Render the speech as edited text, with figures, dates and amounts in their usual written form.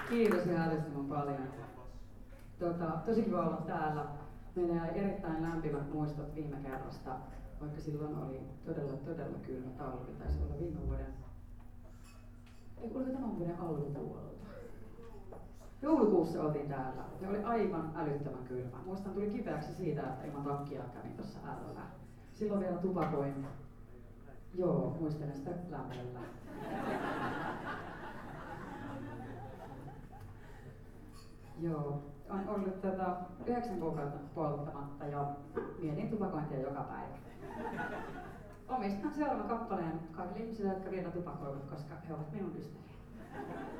Kiitos ihan älyttömän paljon. Tosi kiva olla täällä. Meillä jäi erittäin lämpimät muistot viime kerrasta, vaikka silloin oli todella kylmä talvi. Taisi olla viime vuoden, ei oliko tämän vuoden alkupuolelta. Joulukuussa oltiin täällä ja oli aivan älyttömän kylmä. Muistan, tuli kipeäksi siitä, että ilman takkia kävin tuossa äärellä. Silloin vielä tupakoin. Joo, muistelen sitä lämmöllä. Joo, on ollut 9 kuukautta polttamatta ja mietin tupakointia joka päivä. Omistan seuraavan kappaleen kaikille ihmisille, jotka vielä tupakoivat, koska he ovat minun ystäviä.